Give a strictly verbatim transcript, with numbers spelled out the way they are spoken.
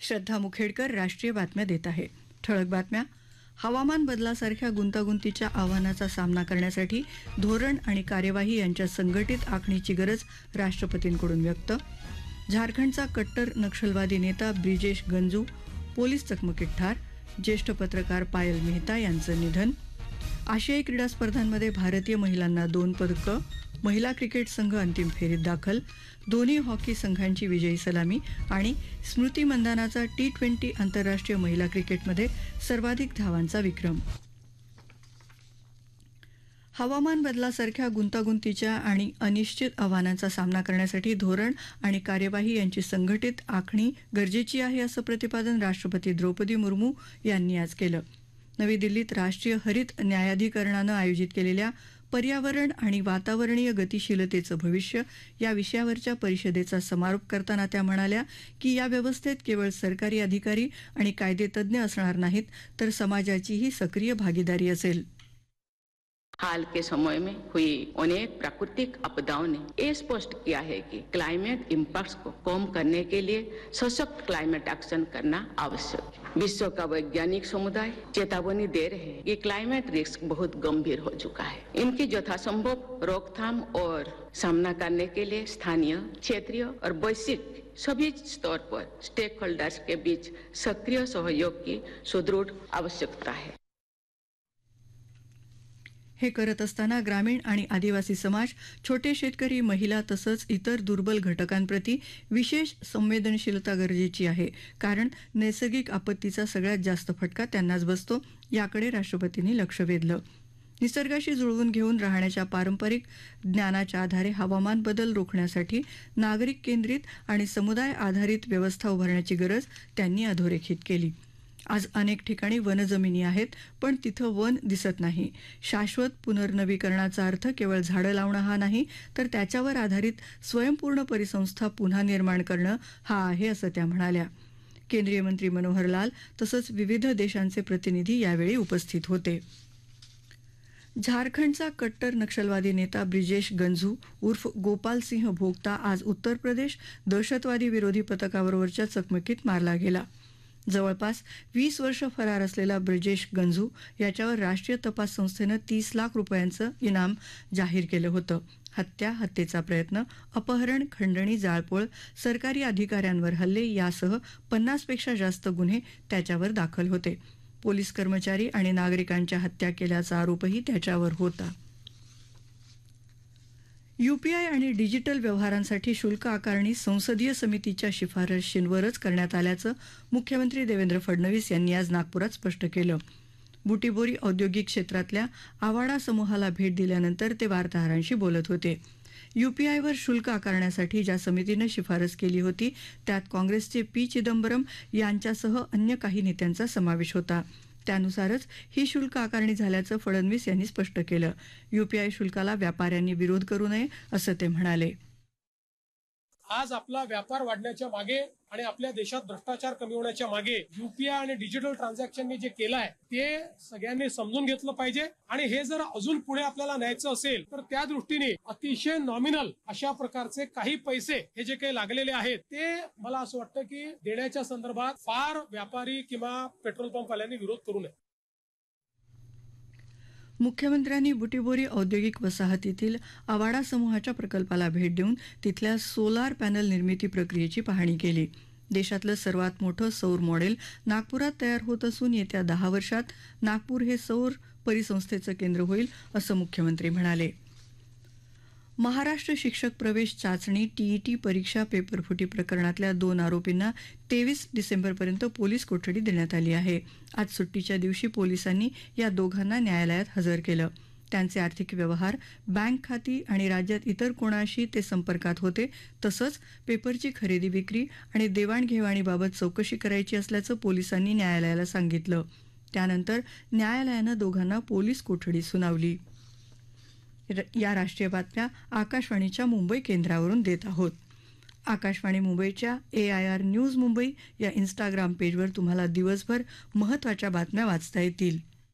श्रद्धा मुखेडकर राष्ट्रीय बातम्या देत आहे. ठळक बातम्या. हवामान बदलासारख्या गुंतागुंतीच्या आव्हानाचा सामना करण्यासाठी धोरण आणि कार्यवाही यांच्या संघटित आखणीची गरज राष्ट्रपतींकडून व्यक्त. झारखंडचा कट्टर नक्षलवादी नेता ब्रिजेश गंजू पोलीस चकमकीत ठार. ज्येष्ठ पत्रकार पायल मेहता यांचं निधन. आशियाई क्रीडा स्पर्धांमध्ये भारतीय महिलांना दोन पदकं. महिला क्रिकेट संघ अंतिम फेरीत दाखल. दोन्ही हॉकी संघांची विजयी सलामी. आणि स्मृती मंदानाचा टी ट्वेंटी आंतरराष्ट्रीय महिला क्रिकेटमध्ये सर्वाधिक धावांचा विक्रम. हवामान बदलासारख्या गुंतागुंतीच्या आणि अनिश्चित आव्हानांचा सामना करण्यासाठी धोरण आणि कार्यवाही यांची संघटित आखणी गरजेची आहे, असं प्रतिपादन राष्ट्रपती द्रौपदी मुर्मू यांनी आज केलं. नवी दिल्लीत राष्ट्रीय हरित न्यायाधिकरणानं आयोजित केलेल्या पर्यावरण आणि वातावरणीय गतिशीलतेचं भविष्य या विषयावरच्या परिषदेचा समारोप करताना त्या म्हणाल्या की या व्यवस्थेत केवळ सरकारी अधिकारी आणि कायदेतज्ञ असणार नाहीत, तर समाजाचीही सक्रिय भागीदारी असेल. हाल के समय में हुई अनेक प्राकृतिक आपदाओं ने ये स्पष्ट किया है कि क्लाइमेट इम्पैक्ट्स को कम करने के लिए सशक्त क्लाइमेट एक्शन करना आवश्यक है. विश्व का वैज्ञानिक समुदाय चेतावनी दे रहे हैं कि क्लाइमेट रिस्क बहुत गंभीर हो चुका है. इनकी यथासंभव रोकथाम और सामना करने के लिए स्थानीय, क्षेत्रीय और वैश्विक सभी स्तर पर स्टेक होल्डर्स के बीच सक्रिय सहयोग की सुदृढ़ आवश्यकता है. हे करत असताना ग्रामीण आणि आदिवासी समाज, छोटे शेतकरी, महिला तसंच इतर दुर्बल घटकांप्रती विशेष संवेदनशीलता गरजेची आहे, कारण नैसर्गिक आपत्तीचा सगळ्यात जास्त फटका त्यांनाच बसतो. याकडे राष्ट्रपतींनी लक्ष वेधलं. निसर्गाशी जुळवून घेऊन राहण्याच्या पारंपरिक ज्ञानाच्या आधारे हवामान बदल रोखण्यासाठी नागरिक केंद्रित आणि समुदाय आधारित व्यवस्था उभारण्याची गरज त्यांनी अधोरेखित केली. आज अनेक ठिकाणी वनजमिनी आहेत, पण तिथं वन दिसत नाही. शाश्वत पुनर्नवीकरणाचा अर्थ केवळ झाडं लावणं हा नाही, तर त्याच्यावर आधारित स्वयंपूर्ण परिसंस्था पुन्हा निर्माण करणं हा आहे, असं त्या म्हणाल्या. केंद्रीय मंत्री मनोहर लाल तसंच विविध देशांचे प्रतिनिधी यावेळी उपस्थित होते. झारखंडचा कट्टर नक्षलवादी नेता ब्रिजेश गंझू उर्फ गोपाल सिंह भोगता आज उत्तर प्रदेश दहशतवादी विरोधी पथकाबरोबरच्या चकमकीत मारला गेला. जवळपास वीस वर्ष फरार असलेला ब्रिजेश गंझू याच्यावर राष्ट्रीय तपास संस्थेनं तीस लाख रुपयांचं इनाम जाहीर केलं होतं. हत्या, हत्येचा प्रयत्न, अपहरण, खंडणी, जाळपोळ, सरकारी अधिकाऱ्यांवर हल्ले यासह पन्नासपेक्षा जास्त गुन्हे त्याच्यावर दाखल होते. पोलीस कर्मचारी आणि नागरिकांच्या हत्या केल्याचा आरोपही त्याच्यावर होता. यूपीआय आणि डिजिटल व्यवहारांसाठी शुल्क आकारणी संसदीय समितीच्या शिफारशींवरच करण्यात आल्याचं मुख्यमंत्री देवेंद्र फडणवीस यांनी आज नागपुरात स्पष्ट केलं. बुटीबोरी औद्योगिक क्षेत्रातल्या आवाडा समूहाला भेट दिल्यानंतर ते वार्ताहरांशी बोलत होते. यूपीआयवर शुल्क आकारण्यासाठी ज्या समितीनं शिफारस केली होती त्यात काँग्रेसचे पी चिदंबरम यांच्यासह अन्य काही नेत्यांचा समावेश होता. त्यानुसारच ही शुल्क आकारणी झाल्याचं फडणवीस यांनी स्पष्ट केलं. यूपीआय शुल्काला व्यापाऱ्यांनी विरोध करू नये, असं ते म्हणाले. आज आपला व्यापार वाढण्याच्या मागे आणि आपल्या देशात भ्रष्टाचार कमी होण्याच्या मागे यूपीआय आणि डिजिटल ट्रान्झॅक्शनने जे केलं आहे ते सगळ्यांनी समजून घेतलं पाहिजे. आणि हे जर अजून पुढे आपल्याला न्यायचं असेल तर त्या दृष्टीने अतिशय नॉमिनल अशा प्रकारचे काही पैसे हे जे काही लागलेले आहेत ते मला असं वाटतं की देण्याच्या संदर्भात फार व्यापारी किंवा पेट्रोल पंपवाल्यांनी विरोध करू नये. मुख्यमंत्र्यांनी बुटीबोरी औद्योगिक वसाहतीतील आवाडा समूहाच्या प्रकल्पाला भेट देऊन तिथल्या सोलार पॅनल निर्मिती प्रक्रियेची पाहणी केली. देशातलं सर्वात मोठं सौर मॉडेल नागपुरात तयार होत असून येत्या दहा वर्षात नागपूर हे सौर परिसंस्थेचं केंद्र होईल, असं मुख्यमंत्री म्हणाले. महाराष्ट्र शिक्षक प्रवेश चाचणी टीईटी परीक्षा पेपरफुटी प्रकरणातल्या दोन आरोपींना तेवीस डिसेंबरपर्यंत पोलीस कोठडी देण्यात आली आहे. आज सुट्टीच्या दिवशी पोलिसांनी या दोघांना न्यायालयात हजर केलं. त्यांचे आर्थिक व्यवहार, बँक खाती आणि राज्यात इतर कोणाशी ते संपर्कात होते तसंच पेपरची खरेदी विक्री आणि देवाणघेवाणीबाबत चौकशी करायची असल्याचं पोलिसांनी न्यायालयाला सांगितलं. त्यानंतर न्यायालयानं दोघांना पोलीस कोठडी सुनावली. या राष्ट्रीय बातम्या आकाशवाणीच्या मुंबई केंद्रावरून देत आहोत. आकाशवाणी मुंबईच्या ए आय आर न्यूज मुंबई या इन्स्टाग्राम पेजवर तुम्हाला दिवसभर महत्त्वाच्या बातम्या वाचता येतील.